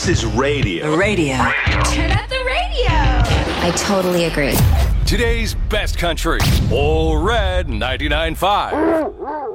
This is radio. Radio. Turn up the radio. I totally agree. Today's best country, All Red 99.5.